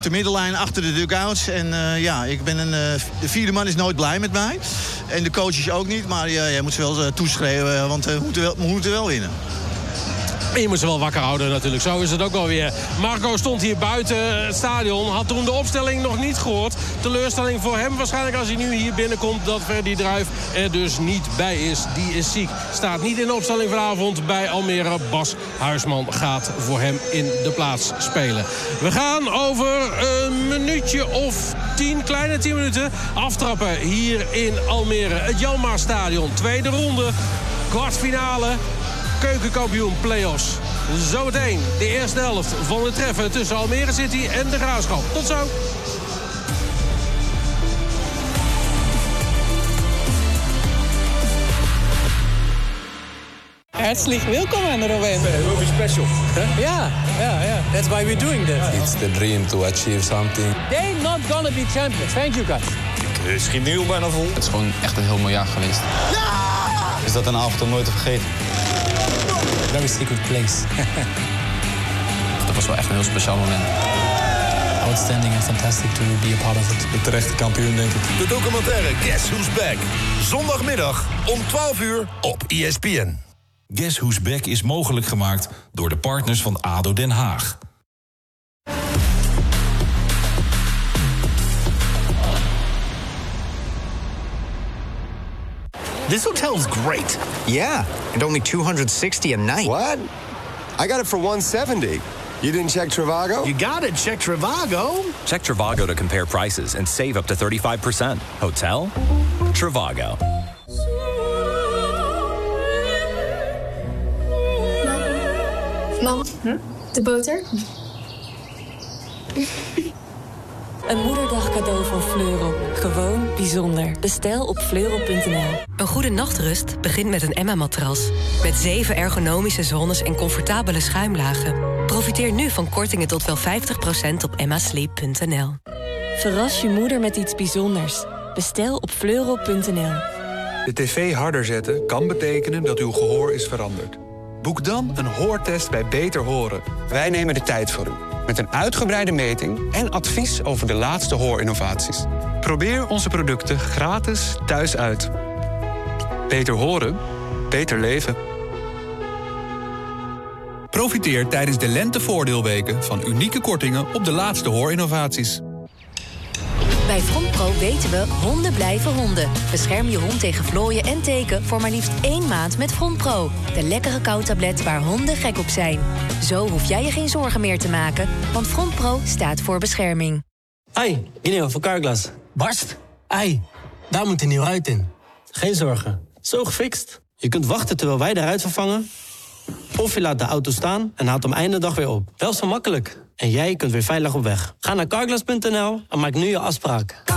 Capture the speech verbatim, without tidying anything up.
De middenlijn achter de dugouts. En uh, ja, ik ben een, uh, de vierde man is nooit blij met mij. En de coaches ook niet. Maar uh, jij moet ze wel uh, toeschreeuwen, want uh, we, moeten wel, we moeten wel winnen. En je moet ze wel wakker houden natuurlijk. Zo is het ook wel weer. Marco stond hier buiten het stadion. Had toen de opstelling nog niet gehoord. Teleurstelling voor hem waarschijnlijk als hij nu hier binnenkomt. Dat Ferdy Druijf er dus niet bij is. Die is ziek. Staat niet in de opstelling vanavond bij Almere. Bas Huisman gaat voor hem in de plaats spelen. We gaan over een minuutje of tien, kleine tien minuten aftrappen hier in Almere. Het Janmaat Stadion. Tweede ronde. Kwartfinale. Keukenkampioen play-offs. Zometeen de eerste helft van de treffen tussen Almere City en de Graafschap. Tot zo. Herzlich willkommen, Robin. Ruby special. Huh? Yeah, yeah, yeah. That's why we're doing this. It's the dream to achieve something. They're not gonna be champions. Thank you, guys. Ik schiet nu al bijna vol. Het is gewoon echt een heel mooi jaar geweest. Ja! Is dat een avond om nooit te vergeten? Very secret place. Dat was wel echt een heel speciaal moment. Outstanding and fantastic to be a part of it. De terechte kampioen, denk ik. De documentaire Guess Who's Back. Zondagmiddag om twaalf uur op E S P N. Guess Who's Back is mogelijk gemaakt door de partners van A D O Den Haag. This hotel's great. Yeah, and only two hundred sixty a night. What? I got it for one seventy. You didn't check Trivago? You gotta check Trivago. Check Trivago to compare prices and save up to thirty-five percent. Hotel? Trivago. Mam, hm? De boter? Een moederdag cadeau van Fleurop. Gewoon bijzonder. Bestel op fleurop punt n l. Een goede nachtrust begint met een Emma-matras. Met zeven ergonomische zones en comfortabele schuimlagen. Profiteer nu van kortingen tot wel vijftig procent op emma sleep punt n l. Verras je moeder met iets bijzonders. Bestel op fleurop punt n l. De tv harder zetten kan betekenen dat uw gehoor is veranderd. Boek dan een hoortest bij Beter Horen. Wij nemen de tijd voor u. Met een uitgebreide meting en advies over de laatste hoorinnovaties. Probeer onze producten gratis thuis uit. Beter horen, beter leven. Profiteer tijdens de lentevoordeelweken van unieke kortingen op de laatste hoorinnovaties. Bij FrontPro weten we, honden blijven honden. Bescherm je hond tegen vlooien en teken voor maar liefst één maand met FrontPro. De lekkere kauwtablet waar honden gek op zijn. Zo hoef jij je geen zorgen meer te maken, want FrontPro staat voor bescherming. Ai, Guineo voor Carglass. Barst? Ai, daar moet een nieuw ruit in. Geen zorgen, zo gefixt. Je kunt wachten terwijl wij de ruit vervangen. Of je laat de auto staan en haalt hem einde dag weer op. Wel zo makkelijk. En jij kunt weer veilig op weg. Ga naar carglass punt n l en maak nu je afspraak.